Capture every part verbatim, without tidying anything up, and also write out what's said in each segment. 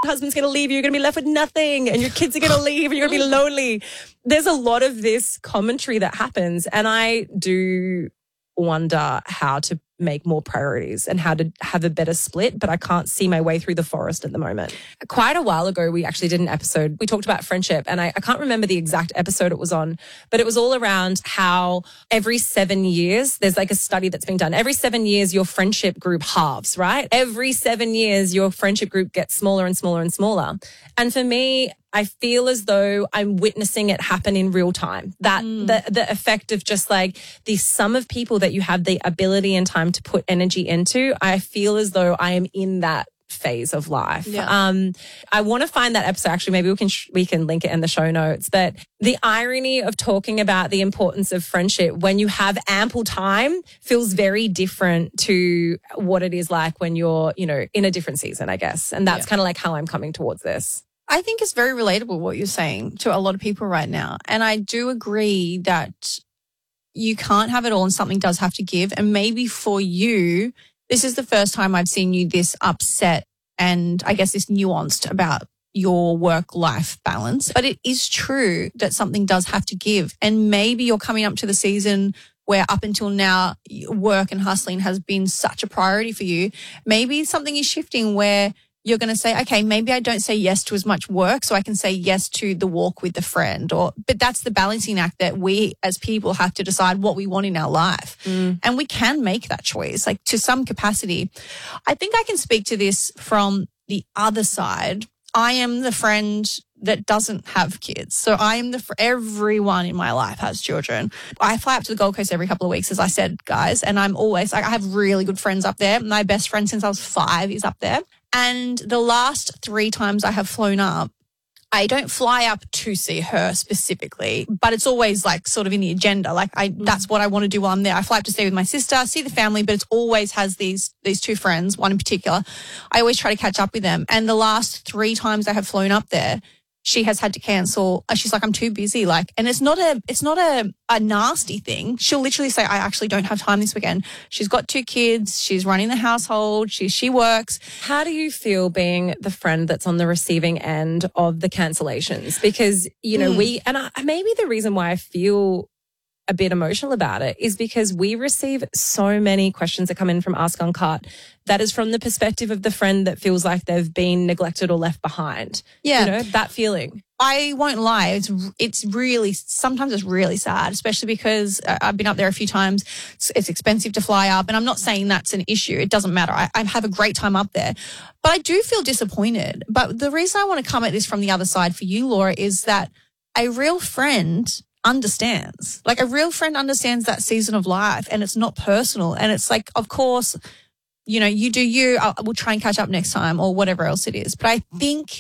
husband's going to leave you. You're going to be left with nothing and your kids are going to leave and you're going to be lonely. There's a lot of this commentary that happens, and I do wonder how to make more priorities and how to have a better split, but I can't see my way through the forest at the moment. Quite a while ago, we actually did an episode. We talked about friendship, and I, I can't remember the exact episode it was on, but it was all around how every seven years, there's like a study that's been done. Every seven years, your friendship group halves, right? Every seven years, your friendship group gets smaller and smaller and smaller. And for me, I feel as though I'm witnessing it happen in real time. That mm. the the effect of just like the sum of people that you have the ability and time to put energy into, I feel as though I am in that phase of life. Yeah. Um, I want to find that episode. Actually, maybe we can sh- we can link it in the show notes. But the irony of talking about the importance of friendship when you have ample time feels very different to what it is like when you're, you know, in a different season, I guess. And that's yeah. kind of like how I'm coming towards this. I think it's very relatable what you're saying to a lot of people right now. And I do agree that you can't have it all and something does have to give. And maybe for you, this is the first time I've seen you this upset and I guess this nuanced about your work-life balance. But it is true that something does have to give. And maybe you're coming up to the season where up until now, work and hustling has been such a priority for you. Maybe something is shifting where you're going to say, okay, maybe I don't say yes to as much work so I can say yes to the walk with a friend. Or, but that's the balancing act that we as people have to decide what we want in our life. Mm. And we can make that choice, like to some capacity. I think I can speak to this from the other side. I am the friend that doesn't have kids. So I am the, everyone in my life has children. I fly up to the Gold Coast every couple of weeks, as I said, guys, and I'm always like, I have really good friends up there. My best friend since I was five is up there. And the last three times I have flown up, I don't fly up to see her specifically, but it's always like sort of in the agenda. Like I, mm. that's what I want to do while I'm there. I fly up to stay with my sister, see the family, but it always has these, these two friends, one in particular. I always try to catch up with them. And the last three times I have flown up there, she has had to cancel. She's like, I'm too busy. Like, and it's not a, it's not a, a nasty thing. She'll literally say, I actually don't have time this weekend. She's got two kids. She's running the household. She, she works. How do you feel being the friend that's on the receiving end of the cancellations? Because, you know, mm. we, and I, maybe the reason why I feel a bit emotional about it is because we receive so many questions that come in from Ask Uncut that is from the perspective of the friend that feels like they've been neglected or left behind. Yeah. You know, that feeling. I won't lie. It's, it's really, sometimes it's really sad, especially because I've been up there a few times. It's, it's expensive to fly up, and I'm not saying that's an issue. It doesn't matter. I, I have a great time up there, but I do feel disappointed. But the reason I want to come at this from the other side for you, Laura, is that a real friend understands. Like a real friend understands that season of life, and it's not personal. And it's like, of course, you know, you do you, I'll, we'll try and catch up next time or whatever else it is. But I think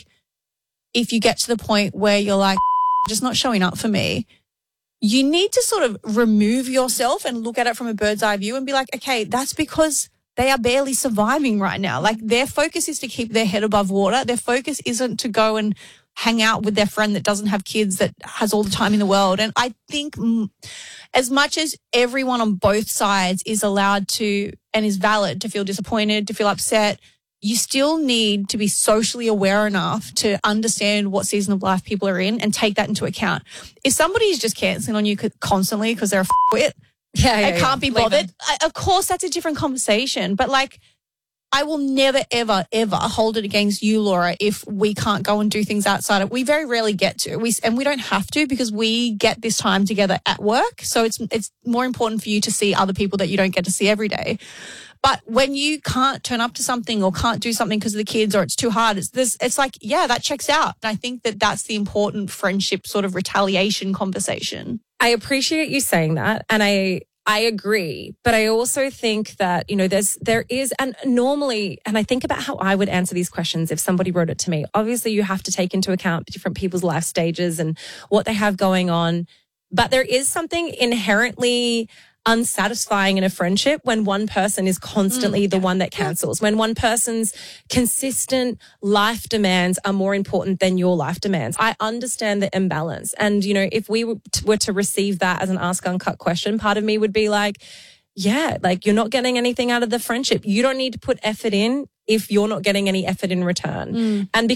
if you get to the point where you're like, just not showing up for me, you need to sort of remove yourself and look at it from a bird's eye view and be like, okay, that's because they are barely surviving right now. Like their focus is to keep their head above water. Their focus isn't to go and hang out with their friend that doesn't have kids, that has all the time in the world. And I think mm, as much as everyone on both sides is allowed to and is valid to feel disappointed, to feel upset, you still need to be socially aware enough to understand what season of life people are in and take that into account. If somebody is just cancelling on you constantly because they're a f***wit, yeah, yeah, I can't yeah. be bothered. I, of course, that's a different conversation. But like, I will never, ever, ever hold it against you, Laura, if we can't go and do things outside of, we very rarely get to, we, and we don't have to because we get this time together at work. So it's, it's more important for you to see other people that you don't get to see every day. But when you can't turn up to something or can't do something because of the kids or it's too hard, it's this, it's like, yeah, that checks out. And I think that that's the important friendship sort of retaliation conversation. I appreciate you saying that. And I, I agree, but I also think that, you know, there's, there is, and normally, and I think about how I would answer these questions if somebody wrote it to me. Obviously, you have to take into account different people's life stages and what they have going on. But there is something inherently unsatisfying in a friendship when one person is constantly mm, the yeah. one that cancels, when one person's consistent life demands are more important than your life demands. I understand the imbalance. And, you know, if we were to, were to receive that as an Ask Uncut question, part of me would be like, yeah, like you're not getting anything out of the friendship. You don't need to put effort in if you're not getting any effort in return. Mm. And